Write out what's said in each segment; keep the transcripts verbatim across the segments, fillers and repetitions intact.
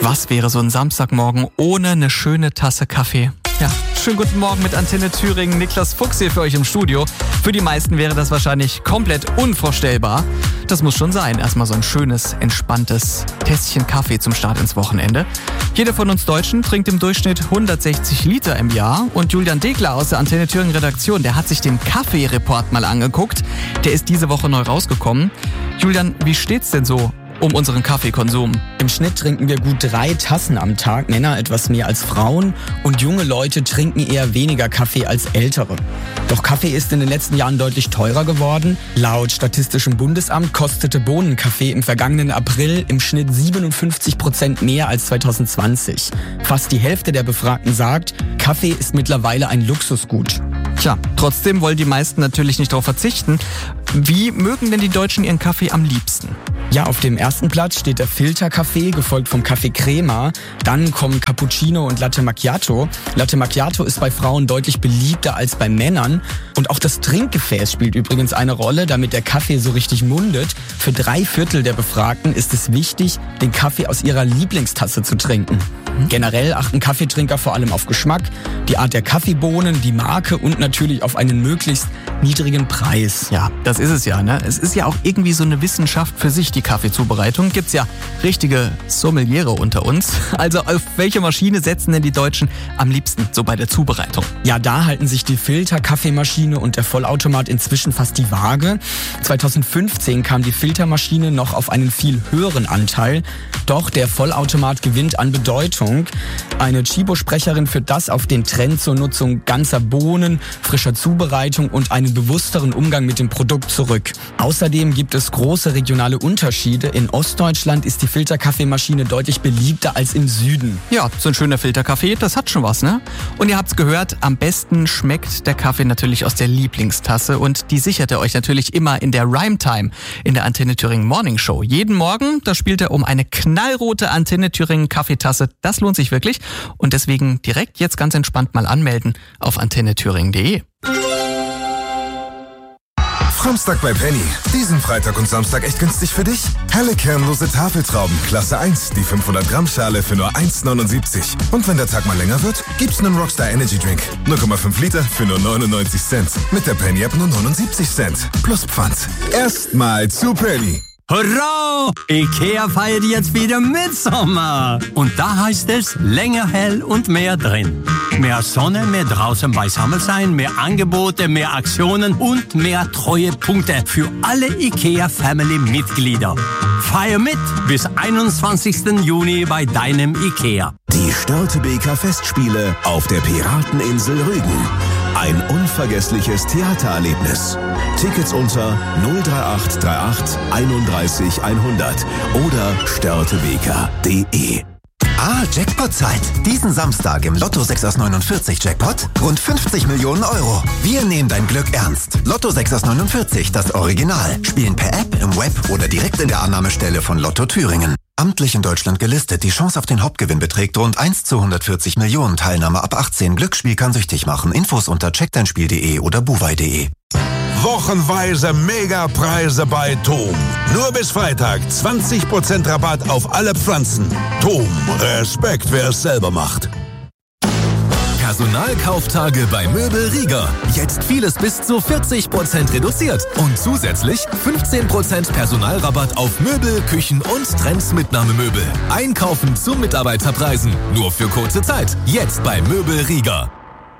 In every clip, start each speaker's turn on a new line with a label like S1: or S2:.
S1: Was wäre so ein Samstagmorgen ohne eine schöne Tasse Kaffee? Ja, schönen guten Morgen mit Antenne Thüringen. Niklas Fuchs hier für euch im Studio. Für die meisten wäre das wahrscheinlich komplett unvorstellbar. Das muss schon sein. Erstmal so ein schönes, entspanntes Tässchen Kaffee zum Start ins Wochenende. Jeder von uns Deutschen trinkt im Durchschnitt hundertsechzig Liter im Jahr. Und Julian Degler aus der Antenne Thüringen Redaktion, der hat sich den Kaffee-Report mal angeguckt. Der ist diese Woche neu rausgekommen. Julian, wie steht's denn so um unseren Kaffeekonsum?
S2: Im Schnitt trinken wir gut drei Tassen am Tag, Männer etwas mehr als Frauen, und junge Leute trinken eher weniger Kaffee als ältere. Doch Kaffee ist in den letzten Jahren deutlich teurer geworden. Laut Statistischem Bundesamt kostete Bohnenkaffee im vergangenen April im Schnitt siebenundfünfzig Prozent mehr als zwanzig zwanzig. Fast die Hälfte der Befragten sagt, Kaffee ist mittlerweile ein Luxusgut.
S1: Tja, trotzdem wollen die meisten natürlich nicht darauf verzichten. Wie mögen denn die Deutschen ihren Kaffee am liebsten?
S2: Ja, auf dem ersten Platz steht der Filterkaffee, gefolgt vom Kaffee Crema. Dann kommen Cappuccino und Latte Macchiato. Latte Macchiato ist bei Frauen deutlich beliebter als bei Männern. Und auch das Trinkgefäß spielt übrigens eine Rolle, damit der Kaffee so richtig mundet. Für drei Viertel der Befragten ist es wichtig, den Kaffee aus ihrer Lieblingstasse zu trinken. Generell achten Kaffeetrinker vor allem auf Geschmack, die Art der Kaffeebohnen, die Marke und natürlich auf einen möglichst niedrigen Preis.
S1: Ja, das ist es ja, ne? Es ist ja auch irgendwie so eine Wissenschaft für sich, die Kaffeezubereitung. Gibt's ja richtige Sommeliere unter uns. Also auf welche Maschine setzen denn die Deutschen am liebsten so bei der Zubereitung?
S2: Ja, da halten sich die Filterkaffeemaschine und der Vollautomat inzwischen fast die Waage. zweitausendfünfzehn kam die Filtermaschine noch auf einen viel höheren Anteil. Doch der Vollautomat gewinnt an Bedeutung. Eine Chibo-Sprecherin führt das auf den Trend zur Nutzung ganzer Bohnen, frischer Zubereitung und einen bewussteren Umgang mit dem Produkt zurück. Außerdem gibt es große regionale Unterschiede. In Ostdeutschland ist die Filterkaffeemaschine deutlich beliebter als im Süden.
S1: Ja, so ein schöner Filterkaffee, das hat schon was, ne? Und ihr habt's gehört, am besten schmeckt der Kaffee natürlich aus der Lieblingstasse, und die sichert ihr euch natürlich immer in der Rhyme Time in der Antenne Thüringen Morning Show. Jeden Morgen, da spielt er um eine knallrote Antenne Thüringen Kaffeetasse. Das lohnt sich wirklich, und deswegen direkt jetzt ganz entspannt mal anmelden auf antenne thüringen punkt de.
S3: Samstag bei Penny. Diesen Freitag und Samstag echt günstig für dich? Helle kernlose Tafeltrauben, Klasse eins, die fünfhundert Gramm Schale für nur eins neunundsiebzig. Und wenn der Tag mal länger wird, gibt's einen Rockstar Energy Drink. null Komma fünf Liter für nur neunundneunzig Cent. Mit der Penny App nur neunundsiebzig Cent. Plus Pfand. Erstmal zu Penny.
S4: Hurra! Ikea feiert jetzt wieder Mitsommer. Und da heißt es länger hell und mehr drin. Mehr Sonne, mehr draußen beisammen sein, mehr Angebote, mehr Aktionen und mehr Treuepunkte für alle Ikea-Family-Mitglieder. Feier mit bis einundzwanzigsten Juni bei deinem Ikea.
S5: Die Störtebeker Festspiele auf der Pirateninsel Rügen. Ein unvergessliches Theatererlebnis. Tickets unter null drei acht drei acht einunddreißig hundert oder störtebeker punkt de.
S6: Ah, Jackpot-Zeit. Diesen Samstag im Lotto sechs aus neunundvierzig Jackpot rund fünfzig Millionen Euro. Wir nehmen dein Glück ernst. Lotto sechs aus neunundvierzig, das Original. Spielen per App, im Web oder direkt in der Annahmestelle von Lotto Thüringen. Amtlich in Deutschland gelistet. Die Chance auf den Hauptgewinn beträgt rund eins zu hundertvierzig Millionen. Teilnahme ab achtzehn. Glücksspiel kann süchtig machen. Infos unter check dein spiel punkt de oder buwei punkt de.
S7: Wochenweise Megapreise bei Tom. Nur bis Freitag zwanzig Prozent Rabatt auf alle Pflanzen. Tom, Respekt, wer es selber macht.
S8: Personalkauftage bei Möbel Rieger. Jetzt vieles bis zu vierzig Prozent reduziert. Und zusätzlich fünfzehn Prozent Personalrabatt auf Möbel, Küchen und Trendsmitnahmemöbel. Einkaufen zu Mitarbeiterpreisen. Nur für kurze Zeit. Jetzt bei Möbel Rieger.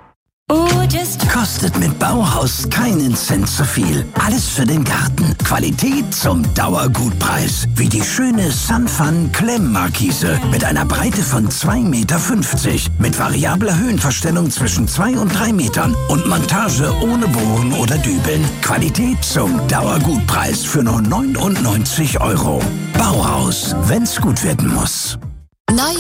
S9: Kostet mit Bauhaus keinen Cent zu viel. Alles für den Garten. Qualität zum Dauergutpreis. Wie die schöne Sunfun Klemmmarkise mit einer Breite von zwei Meter fünfzig. Mit variabler Höhenverstellung zwischen zwei und drei Metern. Und Montage ohne Bohren oder Dübeln. Qualität zum Dauergutpreis für nur neunundneunzig Euro. Bauhaus, wenn's gut werden muss.
S10: Neu